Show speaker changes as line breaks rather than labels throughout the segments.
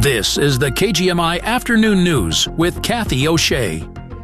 This is the KGMI Afternoon News with Kathy O'Shea.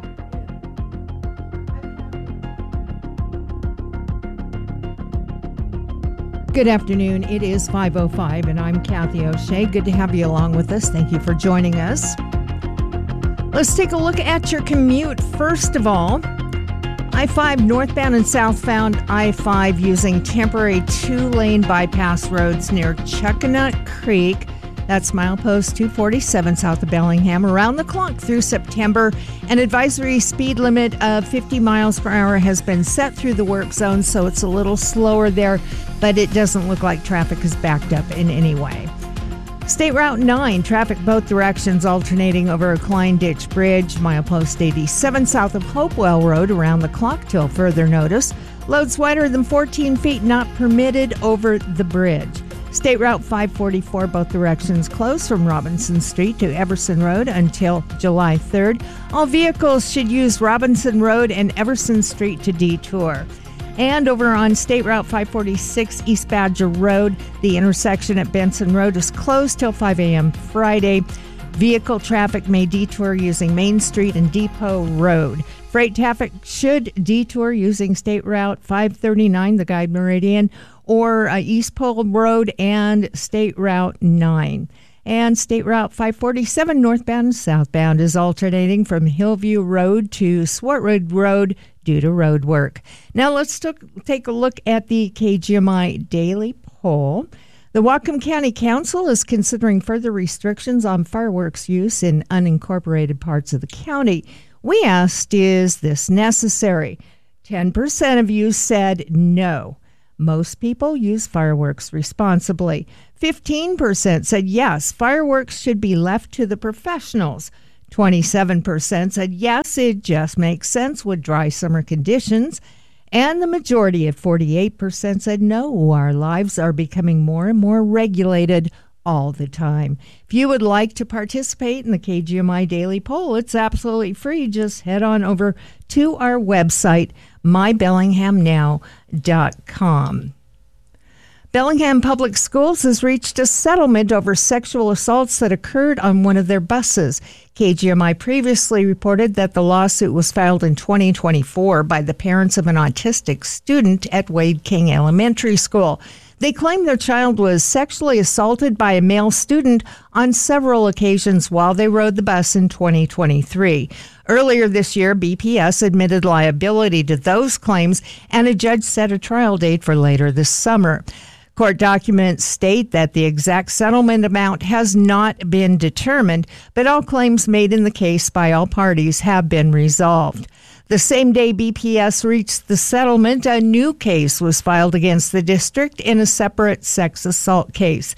Good afternoon. It is 5:05 and I'm Kathy O'Shea. Good to have you along with us. Thank you for joining us. Let's take a look at your commute. First of all, I-5 northbound and southbound I-5 using temporary two-lane bypass roads near Chuckanut Creek. That's milepost 247 south of Bellingham around the clock through September. An advisory speed limit of 50 miles per hour has been set through the work zone, so it's a little slower there, but it doesn't look like traffic is backed up in any way. State Route 9, traffic both directions alternating over a Klein Ditch Bridge, milepost 87 south of Hopewell Road around the clock till further notice. Loads wider than 14 feet not permitted over the bridge. State Route 544, both directions closed from Robinson Street to Everson Road until July 3rd. All vehicles should use Robinson Road and Everson Street to detour. And over on State Route 546 East Badger Road, the intersection at Benson Road is closed till 5 a.m. Friday. Vehicle traffic may detour using Main Street and Depot Road. Freight traffic should detour using State Route 539, the Guide Meridian, or East Pole Road and State Route 9. And State Route 547 northbound and southbound is alternating from Hillview Road to Swartwood Road due to road work. Now let's take a look at the KGMI Daily Poll. The Whatcom County Council is considering further restrictions on fireworks use in unincorporated parts of the county. We asked, is this necessary? 10% of you said no. Most people use fireworks responsibly. 15% said yes, fireworks should be left to the professionals. 27% said yes, it just makes sense with dry summer conditions. And the majority of 48% said no, our lives are becoming more and more regulated all the time. If you would like to participate in the KGMI Daily Poll, it's absolutely free. Just head on over to our website, mybellinghamnow.com. Bellingham Public Schools has reached a settlement over sexual assaults that occurred on one of their buses. KGMI previously reported that the lawsuit was filed in 2024 by the parents of an autistic student at Wade King Elementary School. They claim their child was sexually assaulted by a male student on several occasions while they rode the bus in 2023. Earlier this year, BPS admitted liability to those claims, and a judge set a trial date for later this summer. Court documents state that the exact settlement amount has not been determined, but all claims made in the case by all parties have been resolved. The same day BPS reached the settlement, a new case was filed against the district in a separate sex assault case.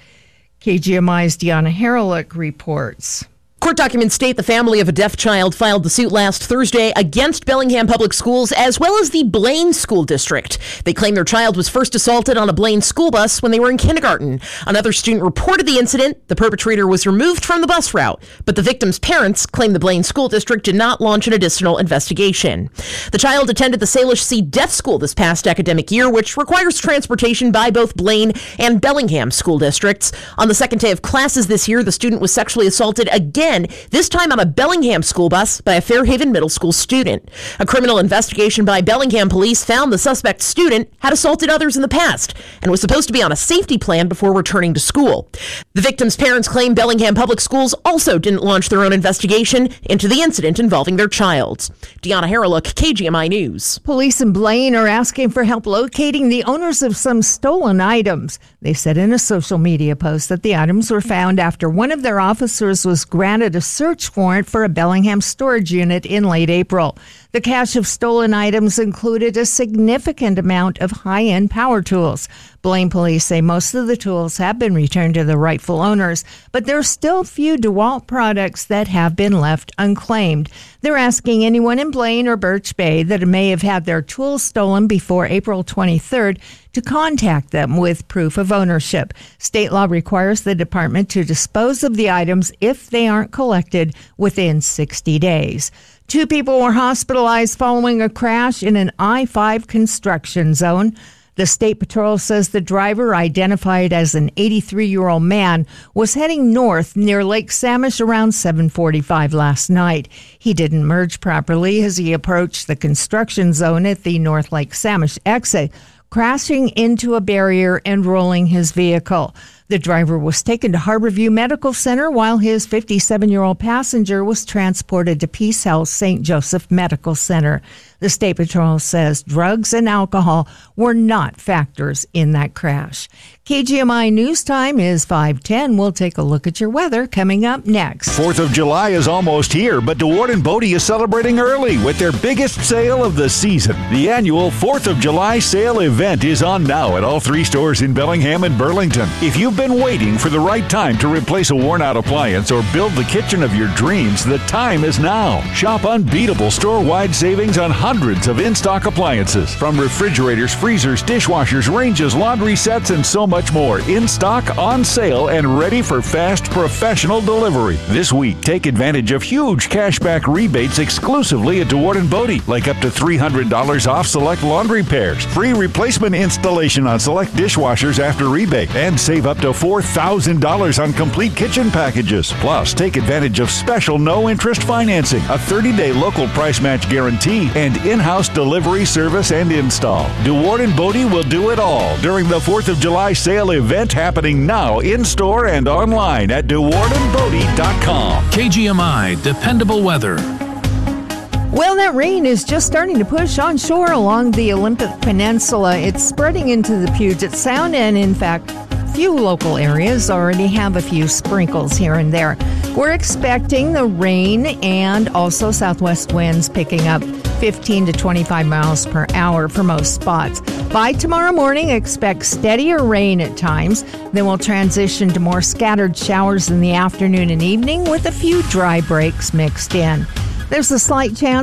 KGMI's Deanna Haralick reports.
Court documents state the family of a deaf child filed the suit last Thursday against Bellingham Public Schools as well as the Blaine School District. They claim their child was first assaulted on a Blaine school bus when they were in kindergarten. Another student reported the incident. The perpetrator was removed from the bus route, but the victim's parents claim the Blaine School District did not launch an additional investigation. The child attended the Salish C Deaf School this past academic year, which requires transportation by both Blaine and Bellingham school districts. On the second day of classes this year, the student was sexually assaulted again, this time on a Bellingham school bus by a Fairhaven Middle School student. A criminal investigation by Bellingham police found the suspect student had assaulted others in the past and was supposed to be on a safety plan before returning to school. The victim's parents claim Bellingham Public Schools also didn't launch their own investigation into the incident involving their child. Deanna Haralick, KGMI News.
Police in Blaine are asking for help locating the owners of some stolen items. They said in a social media post that the items were found after one of their officers was granted a search warrant for a Bellingham storage unit in late April. The cache of stolen items included a significant amount of high-end power tools. Blaine police say most of the tools have been returned to the rightful owners, but there are still few DeWalt products that have been left unclaimed. They're asking anyone in Blaine or Birch Bay that may have had their tools stolen before April 23rd to contact them with proof of ownership. State law requires the department to dispose of the items if they aren't collected within 60 days. 2 people were hospitalized following a crash in an I-5 construction zone. The State Patrol says the driver, identified as an 83-year-old man, was heading north near Lake Samish around 7:45 last night. He didn't merge properly as he approached the construction zone at the North Lake Samish exit, crashing into a barrier and rolling his vehicle. The driver was taken to Harborview Medical Center while his 57-year-old passenger was transported to Peace Health St. Joseph Medical Center. The State Patrol says drugs and alcohol were not factors in that crash. KGMI News Time is 5:10. We'll take a look at your weather coming up next.
4th of July is almost here, but DeWard & Bodie is celebrating early with their biggest sale of the season. The annual 4th of July sale event is on now at all 3 stores in Bellingham and Burlington. If you've been waiting for the right time to replace a worn-out appliance or build the kitchen of your dreams, the time is now. Shop unbeatable store-wide savings on hundreds of in-stock appliances, from refrigerators, freezers, dishwashers, ranges, laundry sets, and so much more. In stock, on sale, and ready for fast professional delivery. This week, take advantage of huge cashback rebates exclusively at DeWard & Bodie, like up to $300 off select laundry pairs, free replacement installation on select dishwashers after rebate, and save up to $4,000 on complete kitchen packages. Plus, take advantage of special no-interest financing, a 30-day local price match guarantee, and in-house delivery service and install. DeWard & Bodie will do it all during the 4th of July sale event happening now in-store and online at DeWardandBodie.com.
KGMI Dependable Weather.
Well, that rain is just starting to push onshore along the Olympic Peninsula. It's spreading into the Puget Sound, and in fact, few local areas already have a few sprinkles here and there. We're expecting the rain and also southwest winds picking up 15 to 25 miles per hour for most spots. By tomorrow morning, expect steadier rain at times. Then we'll transition to more scattered showers in the afternoon and evening with a few dry breaks mixed in. There's a slight chance